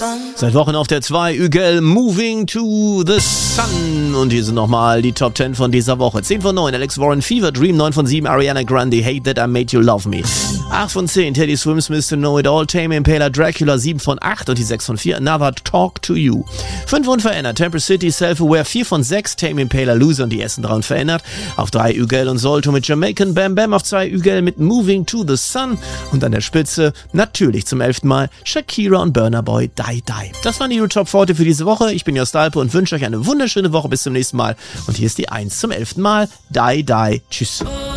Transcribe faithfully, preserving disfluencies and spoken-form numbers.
Seit Wochen auf der zwei, Ügel, Moving to the Sun. Und hier sind nochmal die Top zehn von dieser Woche. zehn von neun, Alex Warren, Fever Dream. neun von sieben, Ariana Grande, Hate That I Made You Love Me. acht von zehn, Teddy Swims, Mister Know It All, Tame Impala, Dracula. sieben von acht und die sechs von vier, Another Talk to You. fünf unverändert, Temper City, Self-Aware. vier von sechs, Tame Impala, Loser und die ersten drei unverändert. Auf drei, Ügel und Solto mit Jamaican Bam Bam. Auf zwei, Ügel mit Moving to the Sun. Und an der Spitze, natürlich zum elften Mal, Shakira und Burna Boy, Die Die. Das waren die Euro Top vierzig für diese Woche. Ich bin Jost Alpe und wünsche euch eine wunderschöne Woche. Bis zum nächsten Mal. Und hier ist die eins zum elften Mal, Die Die. Tschüss.